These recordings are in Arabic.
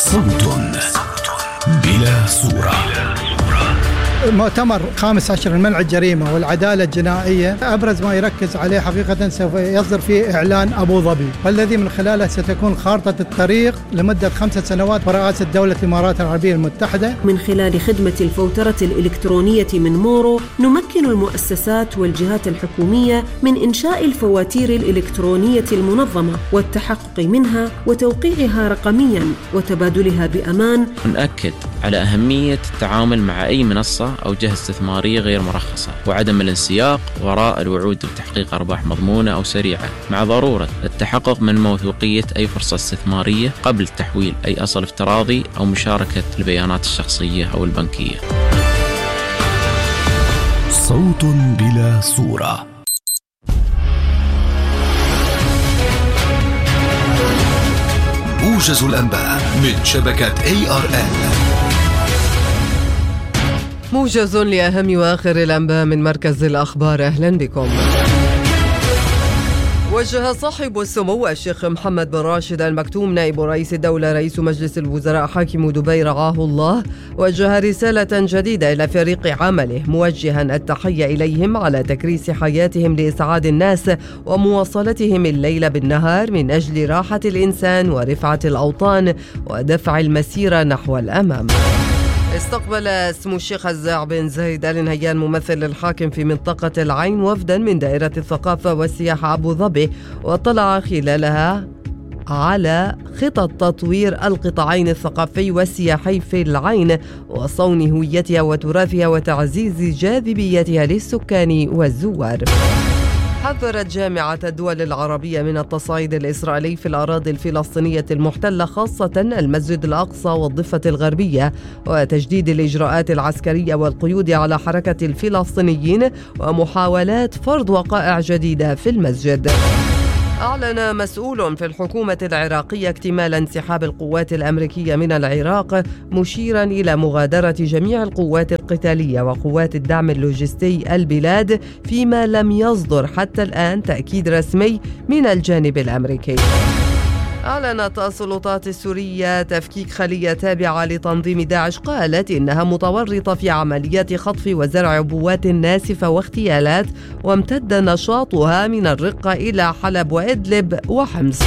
صوت بلا صورة. مؤتمر 15 المنع الجريمة والعدالة الجنائية أبرز ما يركز عليه حقيقة سوف يصدر فيه إعلان أبو ظبي، والذي من خلاله ستكون خارطة الطريق لمدة 5 سنوات برئاسة دولة الإمارات العربية المتحدة. من خلال خدمة الفوترة الإلكترونية من مورو نمكن المؤسسات والجهات الحكومية من إنشاء الفواتير الإلكترونية المنظمة والتحقق منها وتوقيعها رقميا وتبادلها بأمان. نأكد على أهمية التعامل مع أي منصة أو جهة استثمارية غير مرخصة، وعدم الانسياق وراء الوعود بتحقيق أرباح مضمونة أو سريعة، مع ضرورة التحقق من موثوقية أي فرصة استثمارية قبل تحويل أي أصل افتراضي أو مشاركة البيانات الشخصية أو البنكية. صوت بلا صورة. موجز الأنباء من شبكة ARN. موجز لأهم وآخر الأنباء من مركز الأخبار. أهلا بكم. وجه صاحب السمو الشيخ محمد بن راشد آل مكتوم نائب رئيس الدولة رئيس مجلس الوزراء حاكم دبي رعاه الله وجه رسالة جديدة إلى فريق عمله موجها التحية إليهم على تكريس حياتهم لإسعاد الناس ومواصلتهم الليل بالنهار من أجل راحة الإنسان ورفعة الأوطان ودفع المسيرة نحو الأمام. استقبل سمو الشيخ هزاع بن زايد آل نهيان ممثل الحاكم في منطقة العين وفدا من دائرة الثقافة والسياحة أبو ظبي، واطلع خلالها على خطط تطوير القطاعين الثقافي والسياحي في العين وصون هويتها وتراثها وتعزيز جاذبيتها للسكان والزوار. حذرت جامعة الدول العربية من التصعيد الإسرائيلي في الأراضي الفلسطينية المحتلة خاصة المسجد الأقصى والضفة الغربية، وتجديد الإجراءات العسكرية والقيود على حركة الفلسطينيين ومحاولات فرض وقائع جديدة في المسجد. أعلن مسؤول في الحكومة العراقية اكتمال انسحاب القوات الأمريكية من العراق، مشيرا إلى مغادرة جميع القوات القتالية وقوات الدعم اللوجستي البلاد، فيما لم يصدر حتى الآن تأكيد رسمي من الجانب الأمريكي. أعلنت السلطات السورية تفكيك خلية تابعة لتنظيم داعش قالت إنها متورطة في عمليات خطف وزرع عبوات ناسفة واغتيالات، وامتد نشاطها من الرقة إلى حلب وإدلب وحمص.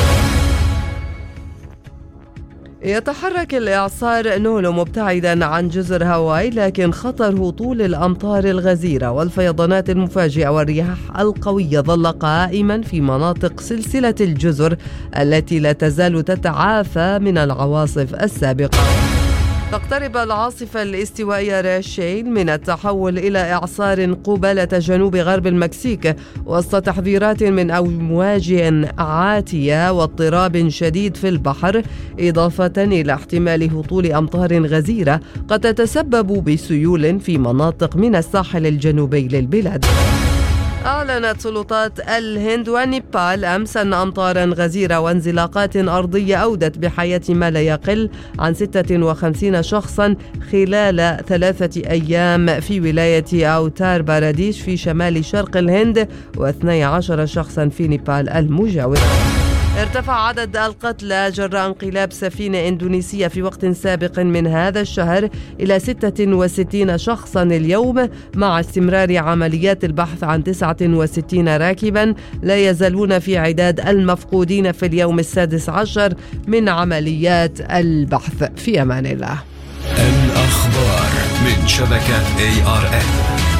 يتحرك الإعصار نولو مبتعدا عن جزر هاواي، لكن خطر هطول الأمطار الغزيرة والفيضانات المفاجئة والرياح القوية ظل قائما في مناطق سلسلة الجزر التي لا تزال تتعافى من العواصف السابقة. تقترب العاصفة الاستوائية راشيل من التحول إلى إعصار قبالة جنوب غرب المكسيك، وسط تحذيرات من أمواج عاتية واضطراب شديد في البحر، إضافة إلى احتمال هطول أمطار غزيرة قد تتسبب بسيول في مناطق من الساحل الجنوبي للبلاد. أعلنت سلطات الهند ونيبال أمس أن أمطارا غزيرة وانزلاقات أرضية أودت بحياة ما لا يقل عن 56 شخصا خلال 3 أيام في ولاية أوتار باراديش في شمال شرق الهند، و12 شخصا في نيبال المجاورة. ارتفع عدد القتلى جراء انقلاب سفينة إندونيسية في وقت سابق من هذا الشهر إلى 66 شخصا اليوم، مع استمرار عمليات البحث عن 69 راكبا لا يزالون في عداد المفقودين في اليوم السادس عشر من عمليات البحث. في أمان الله. الأخبار من شبكة ARN.